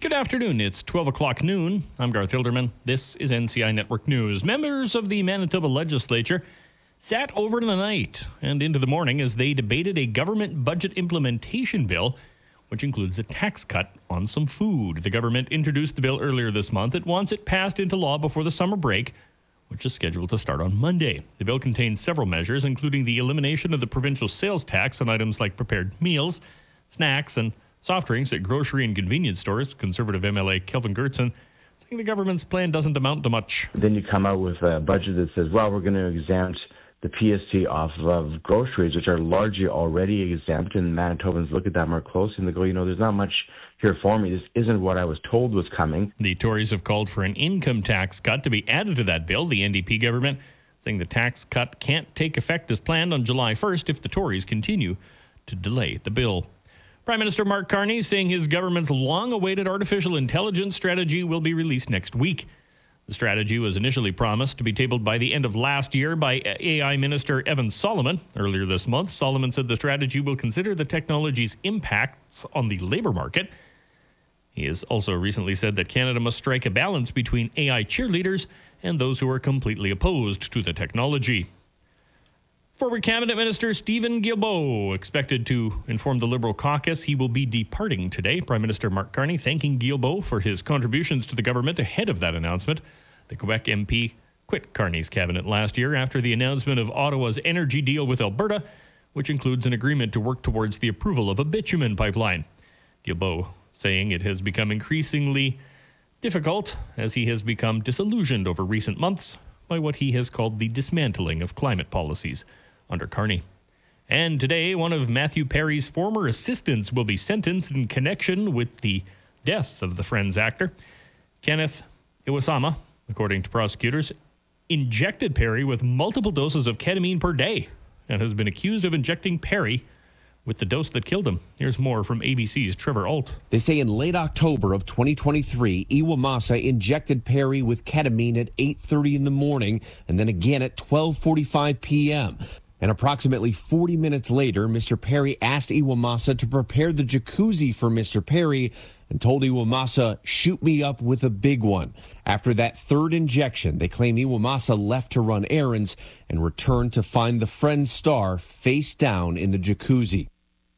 Good afternoon. It's 12 o'clock noon. I'm Garth Hilderman. This is NCI Network News. Members of the Manitoba legislature sat over the night and into the morning as they debated a government budget implementation bill, which includes a tax cut on some food. The government introduced the bill earlier this month. It wants it passed into law before the summer break, which is scheduled to start on Monday. The bill contains several measures, including the elimination of the provincial sales tax on items like prepared meals, snacks, and soft drinks at grocery and convenience stores. Conservative MLA Kelvin Goertzen saying the government's plan doesn't amount to much. Then you come out with a budget that says, well, we're going to exempt the PST off of groceries, which are largely already exempt, and Manitobans look at that more closely and they go, there's not much here for me. This isn't what I was told was coming. The Tories have called for an income tax cut to be added to that bill. The NDP government saying the tax cut can't take effect as planned on July 1st if the Tories continue to delay the bill. Prime Minister Mark Carney saying his government's long-awaited artificial intelligence strategy will be released next week. The strategy was initially promised to be tabled by the end of last year by AI Minister Evan Solomon. Earlier this month, Solomon said the strategy will consider the technology's impacts on the labor market. He has also recently said that Canada must strike a balance between AI cheerleaders and those who are completely opposed to the technology. Former Cabinet Minister Steven Guilbeault expected to inform the Liberal caucus he will be departing today. Prime Minister Mark Carney thanking Guilbeault for his contributions to the government ahead of that announcement. The Quebec MP quit Carney's cabinet last year after the announcement of Ottawa's energy deal with Alberta, which includes an agreement to work towards the approval of a bitumen pipeline. Guilbeault saying it has become increasingly difficult as he has become disillusioned over recent months by what he has called the dismantling of climate policies under Carney. And today, one of Matthew Perry's former assistants will be sentenced in connection with the death of the Friends actor. Kenneth Iwasama, according to prosecutors, injected Perry with multiple doses of ketamine per day and has been accused of injecting Perry with the dose that killed him. Here's more from ABC's Trevor Ault. They say in late October of 2023, Iwamasa injected Perry with ketamine at 8:30 in the morning and then again at 12:45 p.m. And approximately 40 minutes later, Mr. Perry asked Iwamasa to prepare the jacuzzi for Mr. Perry and told Iwamasa, "Shoot me up with a big one." After that third injection, they claim Iwamasa left to run errands and returned to find the Friends star face down in the jacuzzi.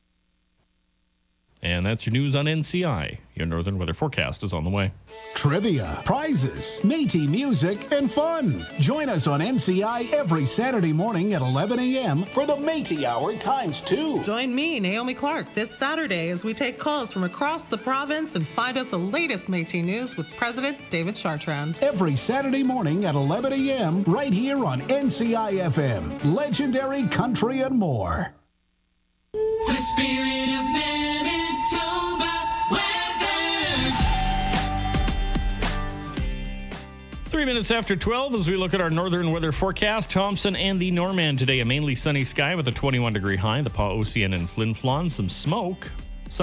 And that's your news on NCI. Your Northern Weather Forecast is on the way. Trivia, prizes, Métis music, and fun. Join us on NCI every Saturday morning at 11 a.m. for the Métis Hour ×2. Join me, Naomi Clark, this Saturday as we take calls from across the province and find out the latest Métis news with President David Chartrand. Every Saturday morning at 11 a.m. right here on NCI FM. Legendary country and more. The spirit of Manitoba weather. 3 minutes after 12 as we look at our northern weather forecast. Thompson and the Norman today, a mainly sunny sky with a 21-degree high. The Pas-Ocean and Flin Flon, some smoke.